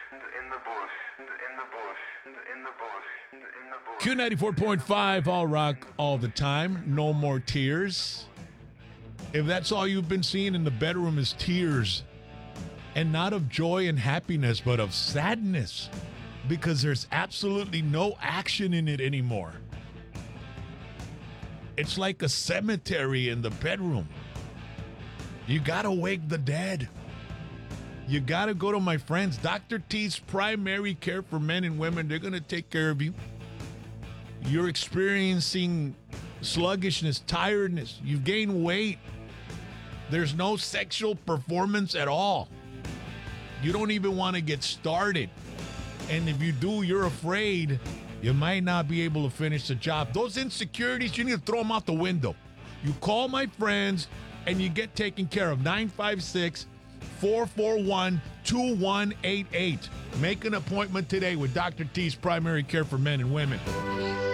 Q94.5, all rock, all the time. No more tears. If that's all you've been seeing in the bedroom is tears, and not of joy and happiness, but of sadness, because there's absolutely no action in it anymore. It's like a cemetery in the bedroom. You gotta wake the dead. You gotta go to my friends, Dr. T's Primary Care for Men and Women. They're gonna take care of you. You're experiencing sluggishness, tiredness. You've gained weight. There's no sexual performance at all. You don't even want to get started. And if you do, you're afraid you might not be able to finish the job. Those insecurities, you need to throw them out the window. You call my friends and you get taken care of. 956-441-2188. Make an appointment today with Dr. T's Primary Care for Men and Women.